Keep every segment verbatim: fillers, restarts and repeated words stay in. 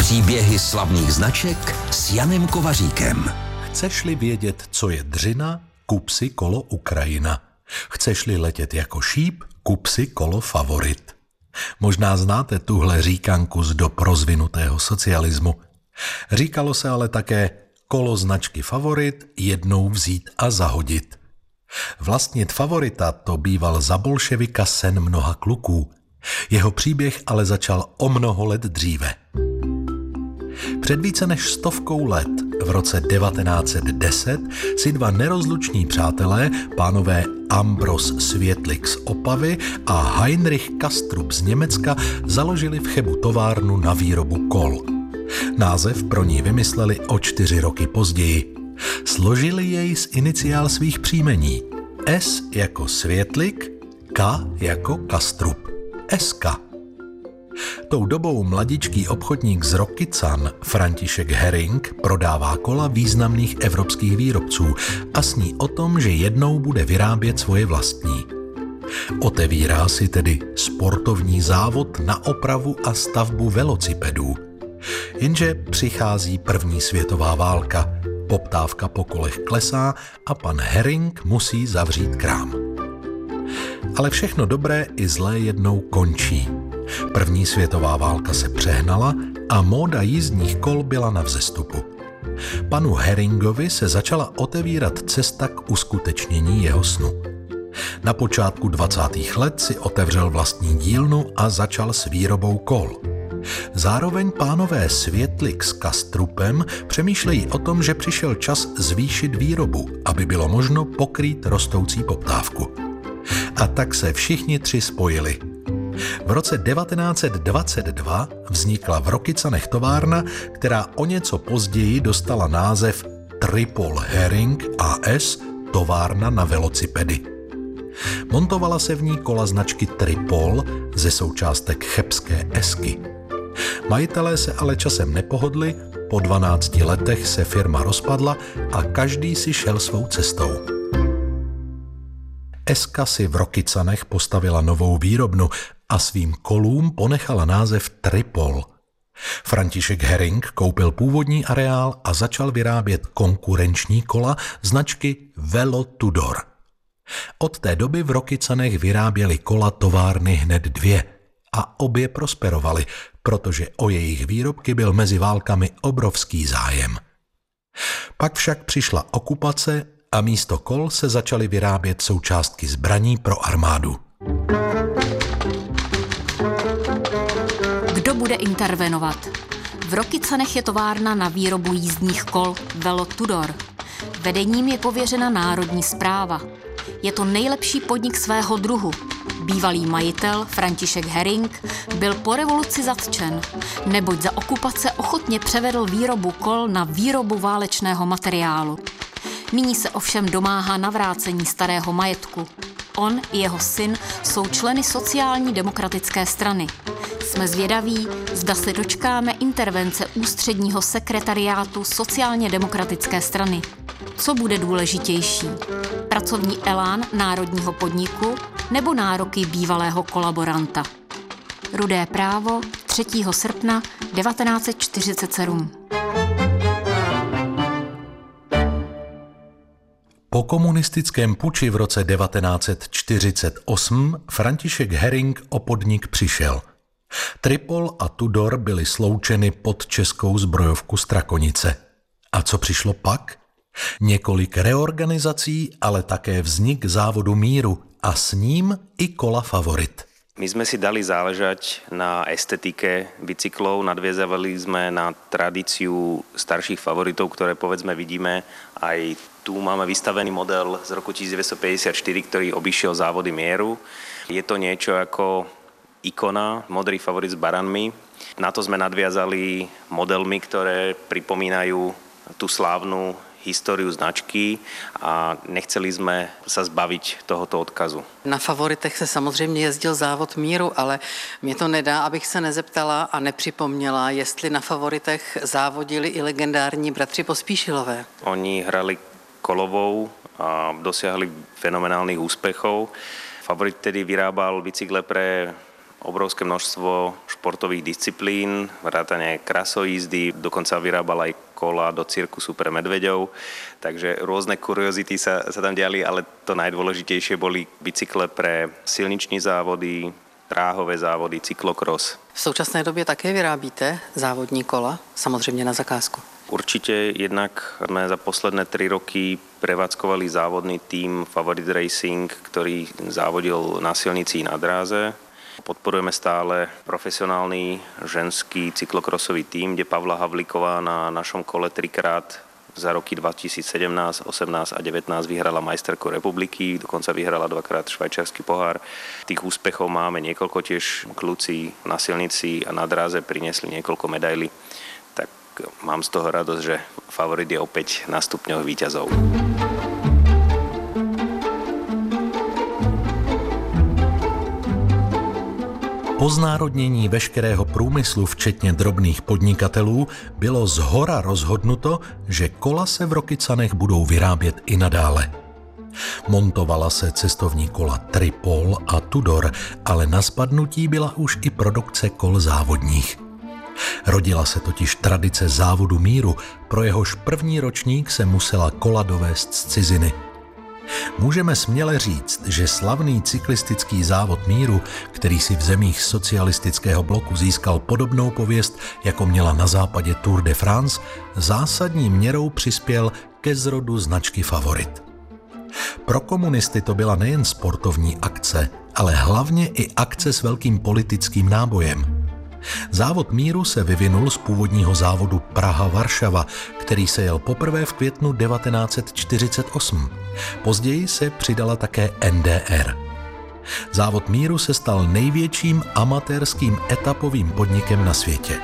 Příběhy slavných značek s Janem Kovaříkem. Chceš-li vědět, co je dřina, kup si kolo Ukrajina. Chceš-li letět jako šíp, kup si kolo Favorit. Možná znáte tuhle říkanku z dob rozvinutého socialismu. Říkalo se ale také kolo značky Favorit jednou vzít a zahodit. Vlastnit Favorita to býval za bolševika sen mnoha kluků. Jeho příběh ale začal o mnoho let dříve. Před více než stovkou let, v roce devatenáct set deset, si dva nerozluční přátelé, pánové Ambros Světlik z Opavy a Heinrich Kastrup z Německa, založili v Chebu továrnu na výrobu kol. Název pro ní vymysleli o čtyři roky později. Složili jej z iniciál svých příjmení. S jako Světlik, K jako Kastrup. S K. Tou dobou mladičký obchodník z Rokycan František Herring prodává kola významných evropských výrobců a sní o tom, že jednou bude vyrábět svoje vlastní. Otevírá si tedy sportovní závod na opravu a stavbu velocipedů. Jenže přichází první světová válka, poptávka po kolech klesá a pan Herring musí zavřít krám. Ale všechno dobré i zlé jednou končí. První světová válka se přehnala a móda jízdních kol byla na vzestupu. Panu Herringovi se začala otevírat cesta k uskutečnění jeho snu. Na počátku dvacátých let si otevřel vlastní dílnu a začal s výrobou kol. Zároveň pánové Světlik s Kastrupem přemýšlejí o tom, že přišel čas zvýšit výrobu, aby bylo možno pokrýt rostoucí poptávku. A tak se všichni tři spojili. V roce devatenáct set dvacet dva vznikla v Rokycanech továrna, která o něco později dostala název Tripol Herring A S, továrna na velocipedy. Montovala se v ní kola značky Tripol ze součástek chebské Esky. Majitelé se ale časem nepohodli, po dvanácti letech se firma rozpadla a každý si šel svou cestou. Eska si v Rokycanech postavila novou výrobnu a svým kolům ponechala název Tripol. František Herring koupil původní areál a začal vyrábět konkurenční kola značky Velo Tudor. Od té doby v Rokycanech vyráběly kola továrny hned dvě a obě prosperovaly, protože o jejich výrobky byl mezi válkami obrovský zájem. Pak však přišla okupace a místo kol se začaly vyrábět součástky zbraní pro armádu. Kdo bude intervenovat? V Rokycanech je továrna na výrobu jízdních kol Velo Tudor. Vedením je pověřena Národní správa. Je to nejlepší podnik svého druhu. Bývalý majitel František Herring byl po revoluci zatčen, neboť za okupace ochotně převedl výrobu kol na výrobu válečného materiálu. Nyní se ovšem domáhá navrácení starého majetku. On i jeho syn jsou členy sociální demokratické strany. Jsme zvědaví, zda se dočkáme intervence ústředního sekretariátu sociálně demokratické strany. Co bude důležitější? Pracovní elán národního podniku nebo nároky bývalého kolaboranta? Rudé právo třetího srpna devatenáct set čtyřicet sedm. Po komunistickém puči v roce devatenáct set čtyřicet osm František Herring o podnik přišel. Tripol a Tudor byly sloučeny pod českou zbrojovku Strakonice. A co přišlo pak? Několik reorganizací, ale také vznik závodu Míru a s ním i kola Favorit. My sme si dali záležať na estetike bicyklov, nadviazali sme na tradíciu starších favoritov, ktoré povedzme vidíme. Aj tu máme vystavený model z roku devätnásťstopäťdesiatštyri, ktorý obišiel závody Mieru. Je to niečo ako ikona, modrý favorit s baranmi. Na to sme nadviazali modelmi, ktoré pripomínajú tú slávnu históriu značky a nechceli jsme se zbavit tohoto odkazu. Na Favoritech se samozřejmě jezdil závod Míru, ale mě to nedá, abych se nezeptala a nepřipomněla, jestli na Favoritech závodili i legendární bratři Pospíšilové. Oni hrali kolovou a dosiahli fenomenálnych úspechov. Favorit tedy vyrábal bicykle pre obrovské množstvo športových disciplín, vrátane krasojízdy, dokonca vyrábal aj kola do cirkusu pre medveďov, takže rôzne kuriozity sa, sa tam diali, ale to najdôležitejšie boli bicykle pre silniční závody, dráhové závody, cyklokros. V současné době také vyrábíte závodní kola, samozřejmě na zakázku. Určite jednak sme za posledné tri roky prevádzkovali závodný tím Favorit Racing, ktorý závodil na silnici na dráze. Podporujeme stále profesionálny ženský cyklokrosový tím, kde Pavla Havlíková na našom kole trikrát za roky dvetisícsedemnásť, osemnásť a devätnásť vyhrala majsterku republiky, dokonca vyhrala dvakrát švajčiarsky pohár. Tých úspechov máme niekoľko, tiež kluci na silnici a na dráze priniesli niekoľko medailí. Tak mám z toho radosť, že Favorit je opäť na stupňoch víťazov. Po znárodnění veškerého průmyslu, včetně drobných podnikatelů, bylo zhora rozhodnuto, že kola se v Rokycanech budou vyrábět i nadále. Montovala se cestovní kola Tripol a Tudor, ale na spadnutí byla už i produkce kol závodních. Rodila se totiž tradice závodu míru, pro jehož první ročník se musela kola dovést z ciziny. Můžeme směle říct, že slavný cyklistický závod míru, který si v zemích socialistického bloku získal podobnou pověst, jako měla na západě Tour de France, zásadní měrou přispěl ke zrodu značky Favorit. Pro komunisty to byla nejen sportovní akce, ale hlavně i akce s velkým politickým nábojem. Závod míru se vyvinul z původního závodu Praha-Varšava, který se jel poprvé v květnu devatenáct set čtyřicet osm. Později se přidala také N D R. Závod míru se stal největším amatérským etapovým podnikem na světě.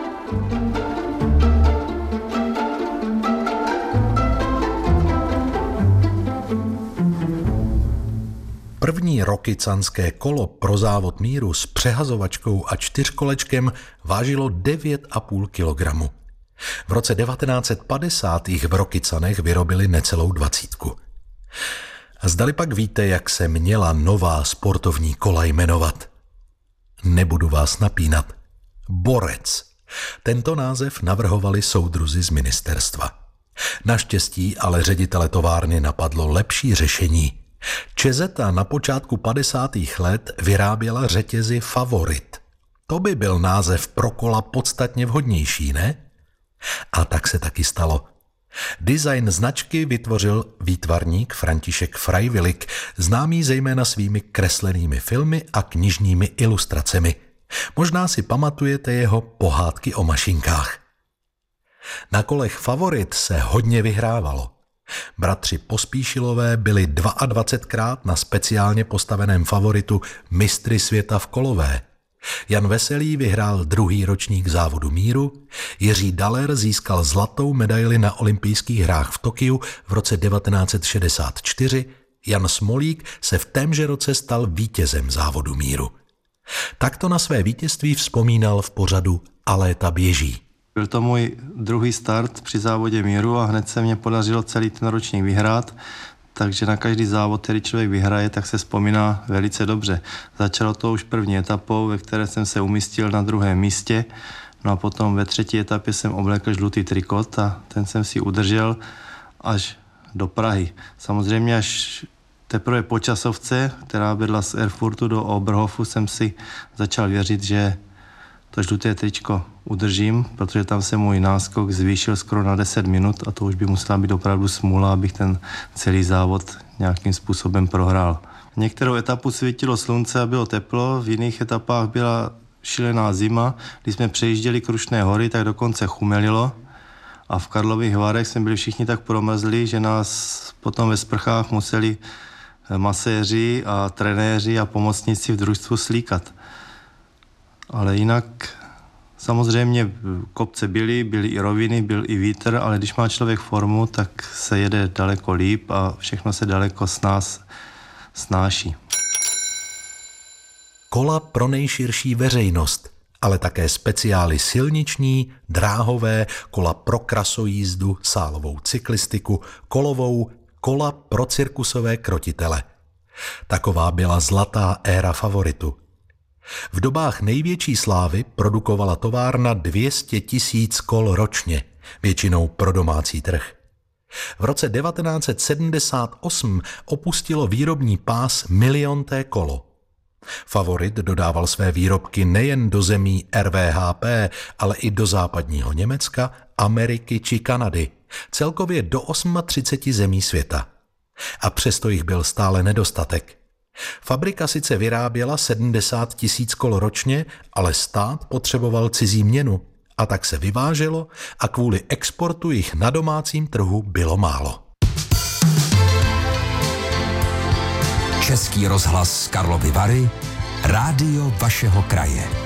První rokycanské kolo pro závod míru s přehazovačkou a čtyřkolečkem vážilo devět a půl kilogramu. V roce devatenáct set padesát v Rokycanech vyrobili necelou dvacítku. A zdali pak víte, jak se měla nová sportovní kola jmenovat? Nebudu vás napínat. Borec. Tento název navrhovali soudruzi z ministerstva. Naštěstí ale ředitele továrny napadlo lepší řešení. Čezeta na počátku padesátých let vyráběla řetězy Favorit. To by byl název pro kola podstatně vhodnější, ne? A tak se taky stalo. Design značky vytvořil výtvarník František Freiwillig, známý zejména svými kreslenými filmy a knižními ilustracemi. Možná si pamatujete jeho pohádky o mašinkách. Na kolech Favorit se hodně vyhrávalo. Bratři Pospíšilové byli dvacetkrát na speciálně postaveném Favoritu mistry světa v kolové. Jan Veselý vyhrál druhý ročník závodu míru, Jiří Daler získal zlatou medaili na olympijských hrách v Tokiu v roce devatenáct set šedesát čtyři, Jan Smolík se v témže roce stal vítězem závodu míru. Takto na své vítězství vzpomínal v pořadu A léta běží. Byl to můj druhý start při závodě míru a hned se mě podařilo celý ten ročník vyhrát, takže na každý závod, který člověk vyhraje, tak se vzpomíná velice dobře. Začalo to už první etapou, ve které jsem se umístil na druhém místě, no a potom ve třetí etapě jsem oblékl žlutý trikot a ten jsem si udržel až do Prahy. Samozřejmě až teprve po časovce, která vedla z Erfurtu do Oberhofu, jsem si začal věřit, že to žluté tričko udržím, protože tam se můj náskok zvýšil skoro na deset minut a to už by musela být opravdu smůla, abych ten celý závod nějakým způsobem prohrál. Některou etapu svítilo slunce a bylo teplo, v jiných etapách byla šílená zima. Když jsme přejížděli Krušné hory, tak dokonce chumelilo a v Karlových Varech jsme byli všichni tak promrzlí, že nás potom ve sprchách museli maséři a trenéři a pomocníci v družstvu slíkat. Ale jinak samozřejmě kopce byly, byly i roviny, byl i vítr, ale když má člověk formu, tak se jede daleko líp a všechno se daleko s nás snáší. Kola pro nejširší veřejnost, ale také speciály silniční, dráhové, kola pro krasojízdu, sálovou cyklistiku, kolovou, kola pro cirkusové krotitele. Taková byla zlatá éra Favoritu. V dobách největší slávy produkovala továrna dvě stě tisíc kol ročně, většinou pro domácí trh. V roce devatenáct set sedmdesát osm opustilo výrobní pás milionté kolo. Favorit dodával své výrobky nejen do zemí R V H P, ale i do západního Německa, Ameriky či Kanady, celkově do třiceti osmi zemí světa. A přesto jich byl stále nedostatek. Fabrika sice vyráběla sedmdesát tisíc kol ročně, ale stát potřeboval cizí měnu a tak se vyváželo a kvůli exportu jich na domácím trhu bylo málo. Český rozhlas Karlovy Vary, rádio vašeho kraje.